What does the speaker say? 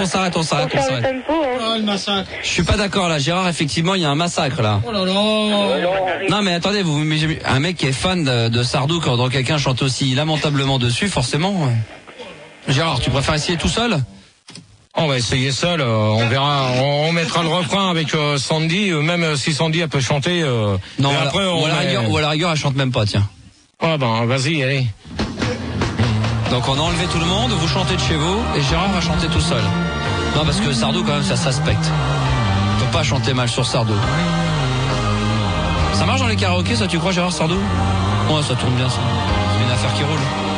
on s'arrête. Tempo, hein. Oh, le massacre. Je suis pas d'accord là, Gérard, effectivement, il y a un massacre là. Oh là là. Non mais attendez, un mec qui est fan de Sardou, quand quelqu'un chante aussi lamentablement dessus, forcément. Gérard, tu préfères essayer tout seul ? On va essayer seul, on verra, on mettra le refrain avec Sandy, même si Sandy elle peut chanter. Non, et après, ou à la rigueur, elle chante même pas, tiens. Ah ben, vas-y, allez. Donc on a enlevé tout le monde, vous chantez de chez vous, et Gérard va chanter tout seul. Non, parce que Sardou, quand même, ça se respecte. On peut pas chanter mal sur Sardou. Ça marche dans les karaokés, ça, tu crois, Gérard, Sardou ? Ouais, ça tourne bien, ça. C'est une affaire qui roule.